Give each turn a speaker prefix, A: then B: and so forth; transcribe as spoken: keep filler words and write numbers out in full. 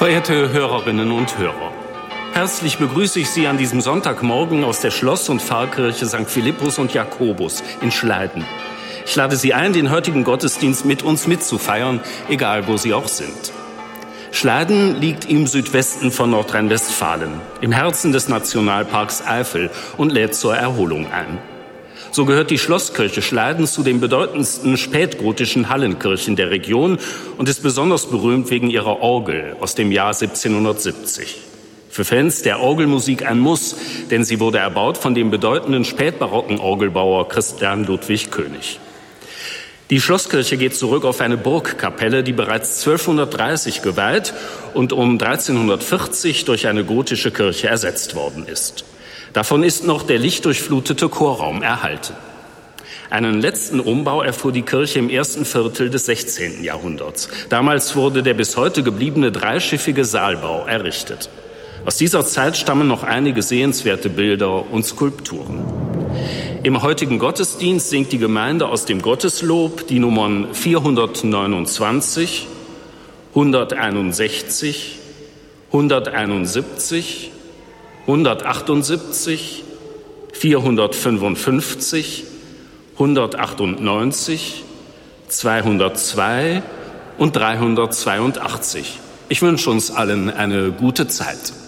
A: Verehrte Hörerinnen und Hörer, herzlich begrüße ich Sie an diesem Sonntagmorgen aus der Schloss- und Pfarrkirche Sankt Philippus und Jakobus in Schleiden. Ich lade Sie ein, den heutigen Gottesdienst mit uns mitzufeiern, egal wo Sie auch sind. Schleiden liegt im Südwesten von Nordrhein-Westfalen, im Herzen des Nationalparks Eifel und lädt zur Erholung ein. So gehört die Schlosskirche Schleiden zu den bedeutendsten spätgotischen Hallenkirchen der Region und ist besonders berühmt wegen ihrer Orgel aus dem Jahr siebzehnhundertsiebzig. Für Fans der Orgelmusik ein Muss, denn sie wurde erbaut von dem bedeutenden spätbarocken Orgelbauer Christian Ludwig König. Die Schlosskirche geht zurück auf eine Burgkapelle, die bereits zwölfhundertdreißig geweiht und um dreizehnhundertvierzig durch eine gotische Kirche ersetzt worden ist. Davon ist noch der lichtdurchflutete Chorraum erhalten. Einen letzten Umbau erfuhr die Kirche im ersten Viertel des sechzehnten Jahrhunderts. Damals wurde der bis heute gebliebene dreischiffige Saalbau errichtet. Aus dieser Zeit stammen noch einige sehenswerte Bilder und Skulpturen. Im heutigen Gottesdienst singt die Gemeinde aus dem Gotteslob die Nummern vierhundertneunundzwanzig, hunderteinundsechzig, hunderteinundsiebzig, hundertachtundsiebzig, vierhundertfünfundfünfzig, hundertachtundneunzig, zweihundertzwei und dreihundertzweiundachtzig. Ich wünsche uns allen eine gute Zeit.